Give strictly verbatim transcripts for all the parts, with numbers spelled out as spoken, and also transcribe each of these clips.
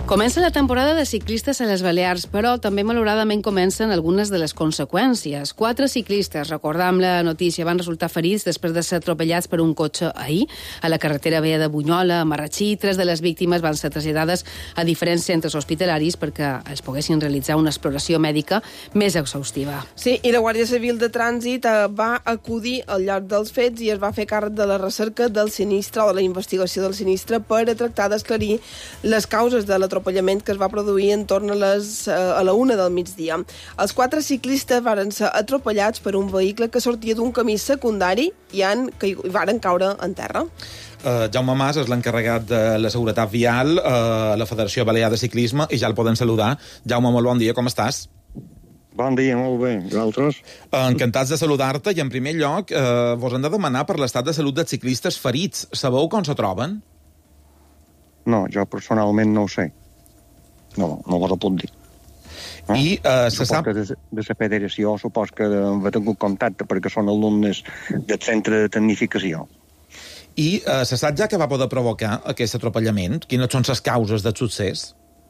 Comença la temporada de ciclistes a les Balears, però també malauradament comencen algunes de les conseqüències. Quatre ciclistes, recordam la notícia, van resultar ferits després de ser atropellats per un cotxe ahir a la carretera vella de Bunyola, a Marratxí. Tres de les víctimes van ser traslladades a diferents centres hospitalaris perquè es poguessin realitzar una exploració mèdica més exhaustiva. Sí, i la Guàrdia Civil de Trànsit va acudir al lloc dels fets i es va fer càrrec de la recerca del sinistre o de la investigació del sinistre per a tractar d'esclarir les causes de l'atropellament que es va produir en torn a, les, a la una del migdia. Els quatre ciclistes varen ser atropellats per un vehicle que sortia d'un camí secundari i han, que varen caure en terra. Uh, Jaume Mas és l'encarregat de la seguretat vial uh, a la Federació Balear de Ciclisme i ja el podem saludar. Jaume, molt bon dia, com estàs? Bon dia, molt bé. Vosaltres? Uh, encantats de saludar-te i, en primer lloc, uh, vos hem de demanar per l'estat de salut dels ciclistes ferits. Sabeu com se troben? No, jo personalment no ho sé. No, no vos ho puc dir. No? I uh, se supos sap... que de, de la federació supos que hem tingut contacte perquè són alumnes del centre de tecnificació. I uh, se sap ja què va poder provocar aquest atropellament? Quines són les causes del succés?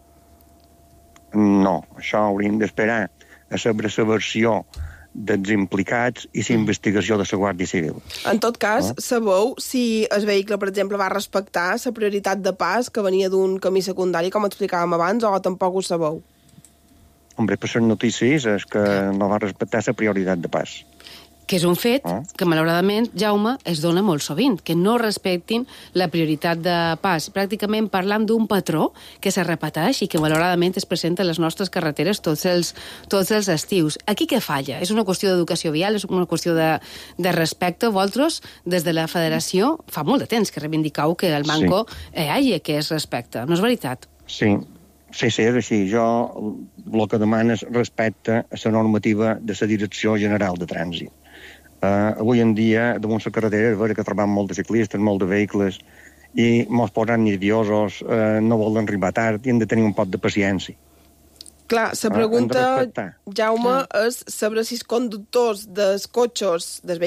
No, això hauríem d'esperar a saber la versió dels implicats i la investigació de la Guàrdia Civil. En tot cas, no? Sabeu si el vehicle, per exemple, va respectar la prioritat de pas que venia d'un camí secundari, com explicàvem abans, o tampoc ho sabeu? Hombre, per les notícies és que no va respectar la prioritat de pas. Que és un fet Ah. que, malauradament, Jaume, es dona molt sovint, que no respectin la prioritat de pas. Pràcticament parlam d'un patró que se repeteix i que, malauradament, es presenta a les nostres carreteres tots els, tots els estius. Aquí què falla? És una qüestió d'educació vial? És una qüestió de, de respecte? Vosaltres, des de la federació, fa molt de temps que reivindicau que el manco sí. hi hagi aquest respecte. No és veritat? Sí, sí, sí, és així. Jo el que demano és respecte a la normativa de la Direcció General de Trànsit. Uh, avui en dia, damunt la carretera, és vera que trobam molts de ciclistes, molts de vehicles, i mos posen nerviosos, uh, no volen arribar tard, i hem de tenir un poc de paciència. Clar, la pregunta, Uh, Jaume, és saber si els conductors dels cotxes, dels